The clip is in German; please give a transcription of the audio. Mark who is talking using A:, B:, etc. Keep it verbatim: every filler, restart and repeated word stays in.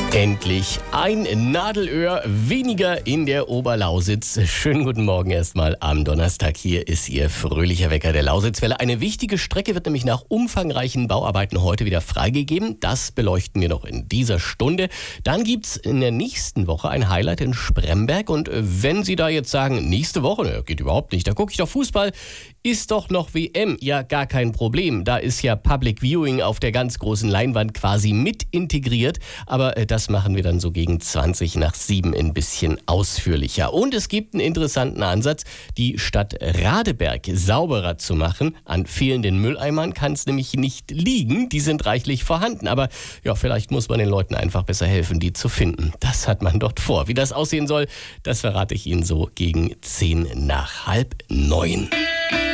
A: Endlich ein Nadelöhr weniger in der Oberlausitz. Schönen guten Morgen erstmal am Donnerstag. Hier ist Ihr fröhlicher Wecker der Lausitzwelle. Eine wichtige Strecke wird nämlich nach umfangreichen Bauarbeiten heute wieder freigegeben. Das beleuchten wir noch in dieser Stunde. Dann gibt's in der nächsten Woche ein Highlight in Spremberg. Und wenn Sie da jetzt sagen, nächste Woche, ne, geht überhaupt nicht, da gucke ich doch Fußball, ist doch noch W M. Ja, gar kein Problem. Da ist ja Public Viewing auf der ganz großen Leinwand quasi mit integriert. Aber äh, das machen wir dann so gegen zwanzig nach sieben ein bisschen ausführlicher. Und es gibt einen interessanten Ansatz, die Stadt Radeberg sauberer zu machen. An fehlenden Mülleimern kann es nämlich nicht liegen. Die sind reichlich vorhanden. Aber ja, vielleicht muss man den Leuten einfach besser helfen, die zu finden. Das hat man dort vor. Wie das aussehen soll, das verrate ich Ihnen so gegen zehn nach halb neun.